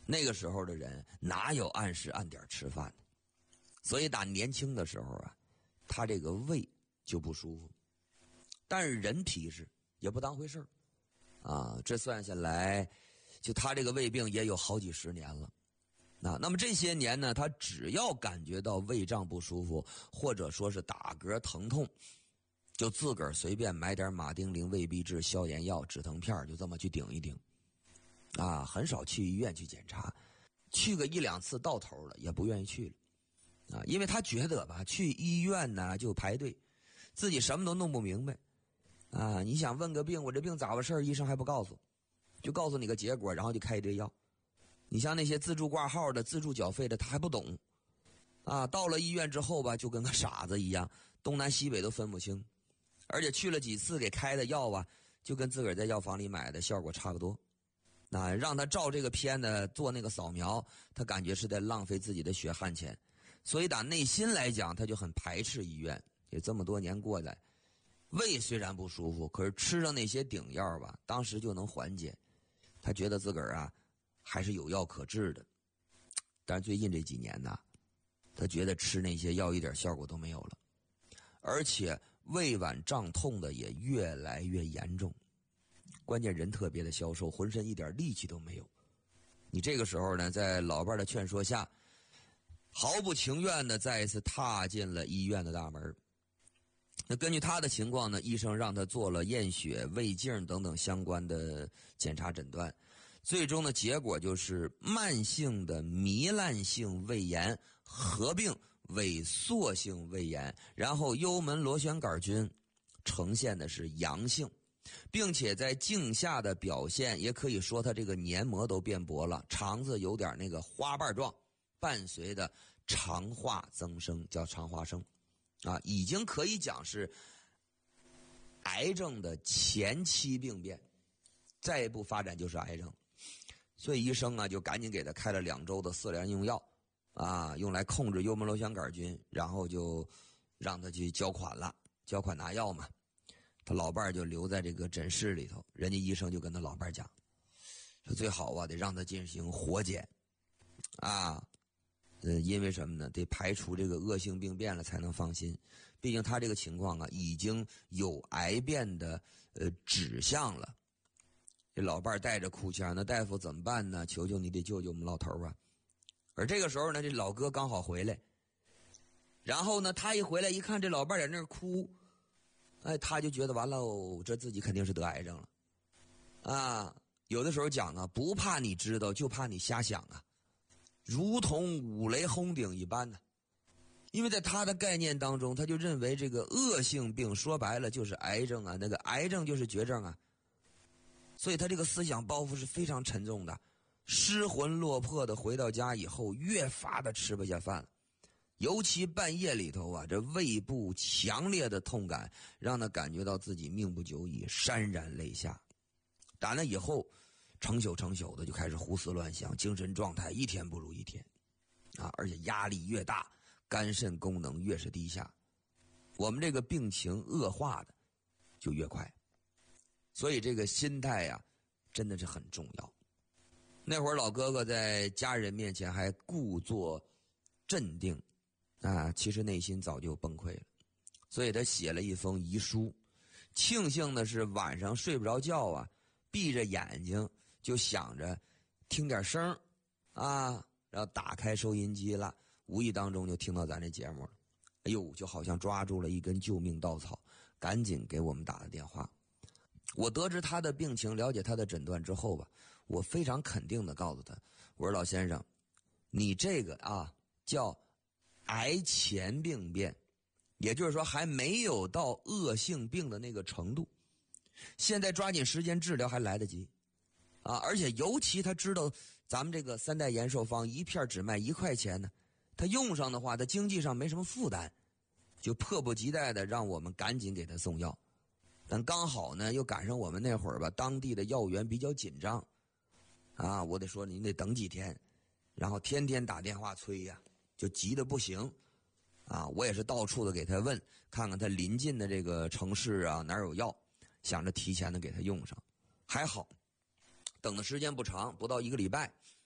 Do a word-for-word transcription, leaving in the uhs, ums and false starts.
那个时候的人哪有按时按点吃饭的？所以打年轻的时候啊，他这个胃就不舒服。但是人皮实，也不当回事儿啊。这算下来，就他这个胃病也有好几十年了。啊，那么这些年呢，他只要感觉到胃胀不舒服，或者说是打嗝疼痛，就自个儿随便买点马丁啉、胃必治、消炎药、止疼片，就这么去顶一顶。啊，很少去医院去检查，去个一两次到头了，也不愿意去了。啊，因为他觉得吧，去医院呢就排队，自己什么都弄不明白。啊，你想问个病，我这病咋回事，医生还不告诉，就告诉你个结果，然后就开一堆药。你像那些自助挂号的、自助缴费的，他还不懂。啊，到了医院之后吧，就跟个傻子一样，东南西北都分不清。而且去了几次给开的药啊，就跟自个儿在药房里买的效果差不多。啊，让他照这个片呢，做那个扫描，他感觉是在浪费自己的血汗钱。所以打内心来讲，他就很排斥医院。也这么多年过来，胃虽然不舒服，可是吃上那些顶药吧，当时就能缓解。他觉得自个儿啊还是有药可治的。但是最近这几年呢，他觉得吃那些药一点效果都没有了，而且胃脘胀痛的也越来越严重。关键人特别的消瘦，浑身一点力气都没有。你这个时候呢，在老伴的劝说下，毫不情愿的再一次踏进了医院的大门。那根据他的情况呢，医生让他做了验血、胃镜等等相关的检查诊断，最终的结果就是慢性的糜烂性胃炎合并萎缩性胃炎，然后幽门螺旋杆菌呈现的是阳性。并且在镜下的表现，也可以说他这个黏膜都变薄了，肠子有点那个花瓣状，伴随的肠化增生，叫肠化生，啊，已经可以讲是癌症的前期病变，再一步发展就是癌症。所以医生啊就赶紧给他开了两周的四联用药，啊，用来控制幽门螺旋杆菌，然后就让他去交款了，交款拿药嘛。他老伴儿就留在这个诊室里头，人家医生就跟他老伴儿讲，说最好啊得让他进行活检，啊，呃，因为什么呢？得排除这个恶性病变了才能放心。毕竟他这个情况啊已经有癌变的呃指向了。这老伴儿带着哭腔，那大夫怎么办呢？求求你得救救我们老头啊！而这个时候呢，这老哥刚好回来，然后呢，他一回来一看这老伴儿在那儿哭。哎，他就觉得完了，这自己肯定是得癌症了，啊！有的时候讲啊，不怕你知道，就怕你瞎想啊，如同五雷轰顶一般呢。因为在他的概念当中，他就认为这个恶性病说白了就是癌症啊，那个癌症就是绝症啊，所以他这个思想包袱是非常沉重的，失魂落魄的回到家以后，越发的吃不下饭了。尤其半夜里头啊，这胃部强烈的痛感让他感觉到自己命不久矣，潸然泪下。打那以后，成宿成宿的就开始胡思乱想，精神状态一天不如一天，啊，而且压力越大，肝肾功能越是低下，我们这个病情恶化的就越快。所以这个心态呀、啊，真的是很重要。那会儿老哥哥在家人面前还故作镇定。啊，其实内心早就崩溃了，所以他写了一封遗书。庆幸的是晚上睡不着觉啊，闭着眼睛就想着听点声啊，然后打开收音机了，无意当中就听到咱这节目了。哎呦，就好像抓住了一根救命稻草，赶紧给我们打了电话。我得知他的病情，了解他的诊断之后吧，我非常肯定的告诉他，我说老先生，你这个啊叫癌前病变，也就是说还没有到恶性病的那个程度，现在抓紧时间治疗还来得及啊！而且尤其他知道咱们这个三代延寿方一片只卖一块钱呢，他用上的话他经济上没什么负担，就迫不及待的让我们赶紧给他送药。但刚好呢又赶上我们那会儿吧，当地的药源比较紧张啊，我得说您得等几天，然后天天打电话催呀、啊就急得不行啊！我也是到处的给他问，看看他临近的这个城市啊哪儿有药，想着提前的给他用上。还好等的时间不长，不到一个礼拜